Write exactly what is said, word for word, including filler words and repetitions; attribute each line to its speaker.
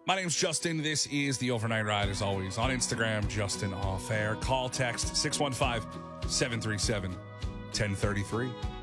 Speaker 1: My name's Justin. This is the Overnight Ride, as always. On Instagram, Justin Off Air. Call, text six one five, seven three seven, one zero three three.